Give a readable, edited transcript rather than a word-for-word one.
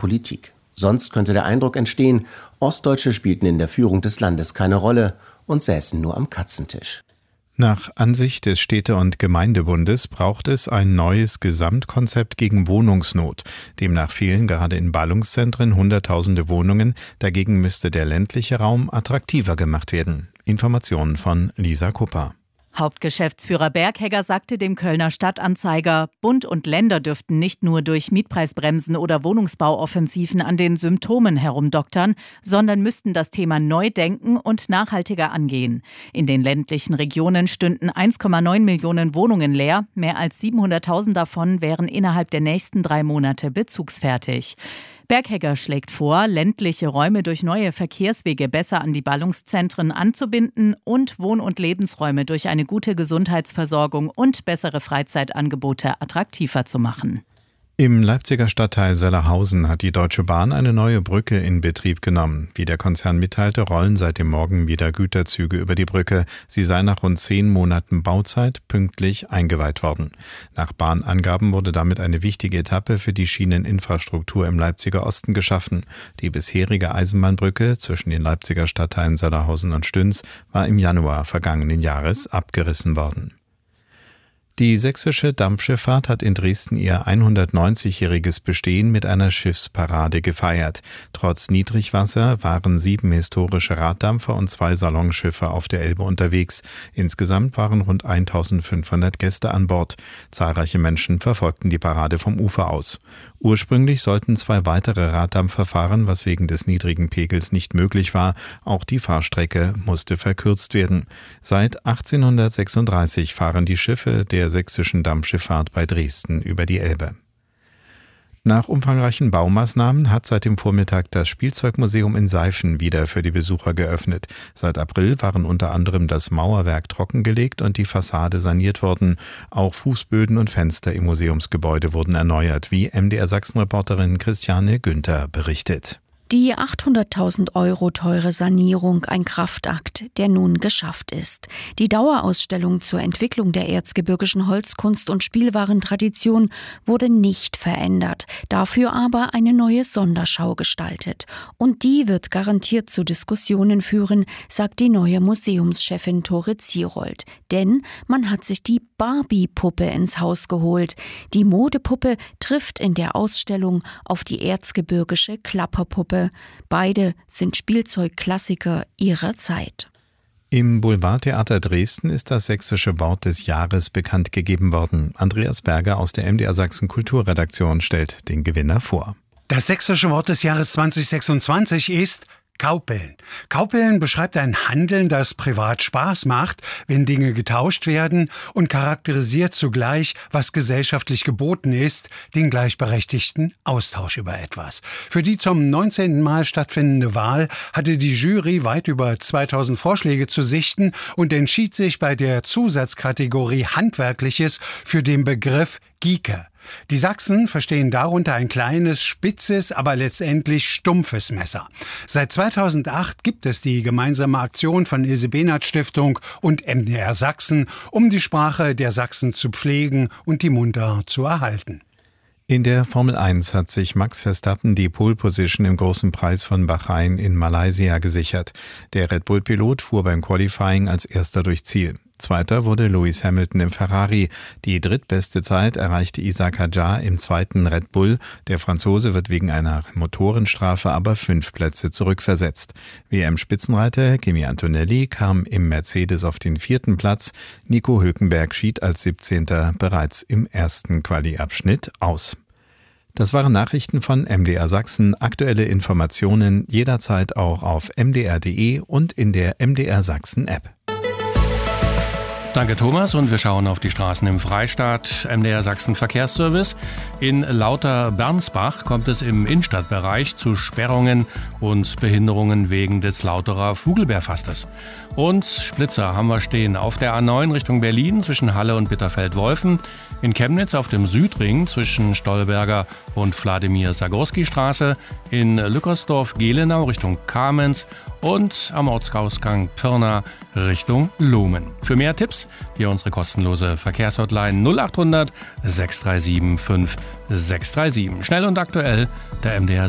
Politik. Sonst könnte der Eindruck entstehen, Ostdeutsche spielten in der Führung des Landes keine Rolle und säßen nur am Katzentisch. Nach Ansicht des Städte- und Gemeindebundes braucht es ein neues Gesamtkonzept gegen Wohnungsnot. Demnach fehlen gerade in Ballungszentren Hunderttausende Wohnungen. Dagegen müsste der ländliche Raum attraktiver gemacht werden. Informationen von Lisa Kupper. Hauptgeschäftsführer Berghegger sagte dem Kölner Stadtanzeiger, Bund und Länder dürften nicht nur durch Mietpreisbremsen oder Wohnungsbauoffensiven an den Symptomen herumdoktern, sondern müssten das Thema neu denken und nachhaltiger angehen. In den ländlichen Regionen stünden 1,9 Millionen Wohnungen leer. Mehr als 700.000 davon wären innerhalb der nächsten 3 Monate bezugsfertig. Berghegger schlägt vor, ländliche Räume durch neue Verkehrswege besser an die Ballungszentren anzubinden und Wohn- und Lebensräume durch eine gute Gesundheitsversorgung und bessere Freizeitangebote attraktiver zu machen. Im Leipziger Stadtteil Sellerhausen hat die Deutsche Bahn eine neue Brücke in Betrieb genommen. Wie der Konzern mitteilte, rollen seit dem Morgen wieder Güterzüge über die Brücke. Sie sei nach rund 10 Monaten Bauzeit pünktlich eingeweiht worden. Nach Bahnangaben wurde damit eine wichtige Etappe für die Schieneninfrastruktur im Leipziger Osten geschaffen. Die bisherige Eisenbahnbrücke zwischen den Leipziger Stadtteilen Sellerhausen und Stüns war im Januar vergangenen Jahres abgerissen worden. Die sächsische Dampfschifffahrt hat in Dresden ihr 190-jähriges Bestehen mit einer Schiffsparade gefeiert. Trotz Niedrigwasser waren 7 historische Raddampfer und 2 Salonschiffe auf der Elbe unterwegs. Insgesamt waren rund 1.500 Gäste an Bord. Zahlreiche Menschen verfolgten die Parade vom Ufer aus. Ursprünglich sollten 2 weitere Raddampfer fahren, was wegen des niedrigen Pegels nicht möglich war. Auch die Fahrstrecke musste verkürzt werden. Seit 1836 fahren die Schiffe der sächsischen Dampfschifffahrt bei Dresden über die Elbe. Nach umfangreichen Baumaßnahmen hat seit dem Vormittag das Spielzeugmuseum in Seifen wieder für die Besucher geöffnet. Seit April waren unter anderem das Mauerwerk trockengelegt und die Fassade saniert worden. Auch Fußböden und Fenster im Museumsgebäude wurden erneuert, wie MDR-Sachsen-Reporterin Christiane Günther berichtet. Die 800.000 € teure Sanierung, ein Kraftakt, der nun geschafft ist. Die Dauerausstellung zur Entwicklung der erzgebirgischen Holzkunst und Spielwarentradition wurde nicht verändert, dafür aber eine neue Sonderschau gestaltet. Und die wird garantiert zu Diskussionen führen, sagt die neue Museumschefin Tore Zierold. Denn man hat sich die Barbie-Puppe ins Haus geholt. Die Modepuppe trifft in der Ausstellung auf die erzgebirgische Klapperpuppe. Beide sind Spielzeugklassiker ihrer Zeit. Im Boulevardtheater Dresden ist das sächsische Wort des Jahres bekannt gegeben worden. Andreas Berger aus der MDR Sachsen Kulturredaktion stellt den Gewinner vor. Das sächsische Wort des Jahres 2026 ist Kaupeln. Kaupeln beschreibt ein Handeln, das privat Spaß macht, wenn Dinge getauscht werden, und charakterisiert zugleich, was gesellschaftlich geboten ist, den gleichberechtigten Austausch über etwas. Für die zum 19. Mal stattfindende Wahl hatte die Jury weit über 2000 Vorschläge zu sichten und entschied sich bei der Zusatzkategorie Handwerkliches für den Begriff Gieke. Die Sachsen verstehen darunter ein kleines, spitzes, aber letztendlich stumpfes Messer. Seit 2008 gibt es die gemeinsame Aktion von Ilse-Behnert-Stiftung und MDR Sachsen, um die Sprache der Sachsen zu pflegen und die Mundart zu erhalten. In der Formel 1 hat sich Max Verstappen die Pole Position im Großen Preis von Bahrain in Malaysia gesichert. Der Red Bull-Pilot fuhr beim Qualifying als erster durchs Ziel. Zweiter wurde Lewis Hamilton im Ferrari. Die drittbeste Zeit erreichte Isaac Hadjar im zweiten Red Bull. Der Franzose wird wegen einer Motorenstrafe aber 5 Plätze zurückversetzt. WM-Spitzenreiter Kimi Antonelli kam im Mercedes auf den 4. Platz. Nico Hülkenberg schied als 17. bereits im ersten Quali-Abschnitt aus. Das waren Nachrichten von MDR Sachsen. Aktuelle Informationen jederzeit auch auf mdr.de und in der MDR Sachsen App. Danke Thomas, und wir schauen auf die Straßen im Freistaat. MDR Sachsen Verkehrsservice. In Lauter-Bernsbach kommt es im Innenstadtbereich zu Sperrungen und Behinderungen wegen des Lauterer Flugelbeerfastes. Und Splitzer haben wir stehen auf der A9 Richtung Berlin zwischen Halle und Bitterfeld-Wolfen, in Chemnitz auf dem Südring zwischen Stolberger und Wladimir-Sagorski-Straße, in Lückersdorf-Gelenau Richtung Kamenz und am Ortsausgang Pirna Richtung Lumen. Für mehr Tipps hier unsere kostenlose Verkehrshotline 0800 637 5637. Schnell und aktuell, der MDR